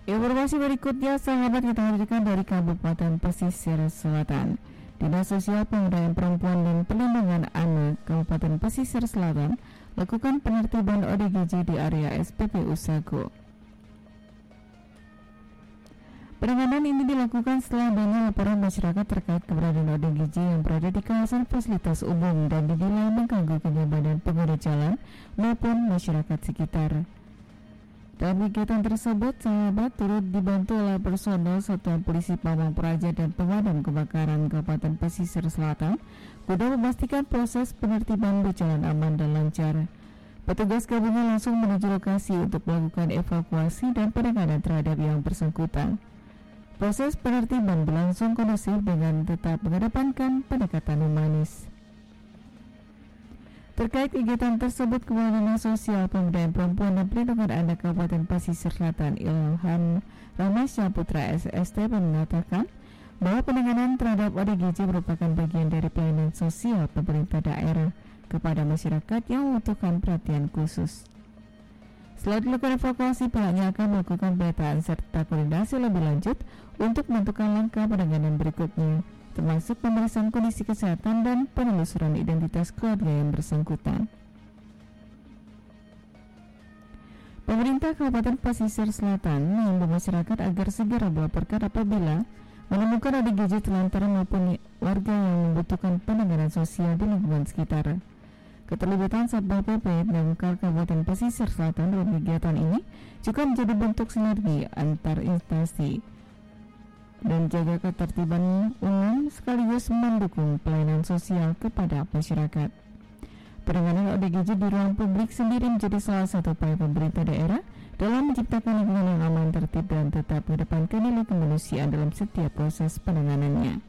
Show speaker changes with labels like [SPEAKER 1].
[SPEAKER 1] Informasi berikutnya, sahabat, kita hadirkan dari Kabupaten Pesisir Selatan. Dinas Sosial Pemberdayaan Perempuan dan Perlindungan Anak Kabupaten Pesisir Selatan lakukan penertiban ODGJ di area SPPU Sago. Penanganan ini dilakukan setelah adanya laporan masyarakat terkait keberadaan ODGJ yang berada di kawasan fasilitas umum dan dinilai mengganggu kenyamanan pengguna jalan maupun masyarakat sekitar. Dalam kegiatan tersebut, sahabat, turut dibantu oleh personel Satuan Polisi Pamong Praja dan Pemadam Kebakaran Kabupaten Pesisir Selatan guna memastikan proses penertiban berjalan aman dan lancar. Petugas gabungan langsung menuju lokasi untuk melakukan evakuasi dan penanganan terhadap yang bersangkutan. Proses penertiban berlangsung kondusif dengan tetap mengedepankan pendekatan humanis. Terkait kegiatan tersebut, Kepala Dinas Sosial Pemberdayaan Perempuan dan Perlindungan Anak Kabupaten Pesisir Selatan Ilham Ramasya Putra SST mengatakan bahwa penanganan terhadap ODGJ merupakan bagian dari pelayanan sosial pemerintah daerah kepada masyarakat yang membutuhkan perhatian khusus. Setelah dilakukan evakuasi, pihaknya akan melakukan pemetaan serta koordinasi lebih lanjut untuk menentukan langkah penanganan berikutnya, termasuk pemeriksaan kondisi kesehatan dan penelusuran identitas keluarga yang bersangkutan. Pemerintah Kabupaten Pesisir Selatan mengimbau masyarakat agar segera melaporkan apabila menemukan ODGJ telantaran maupun warga yang membutuhkan penanganan sosial di lingkungan sekitar. Keterlibatan Satpol PP Damkar Kabupaten Pesisir Selatan dalam kegiatan ini juga menjadi bentuk sinergi antar instansi dan jaga ketertiban umum sekaligus mendukung pelayanan sosial kepada masyarakat. Penanganan ODGJ di ruang publik sendiri menjadi salah satu upaya pemerintah daerah dalam menciptakan lingkungan yang aman, tertib, dan tetap mengedepankan nilai kemanusiaan dalam setiap proses penanganannya.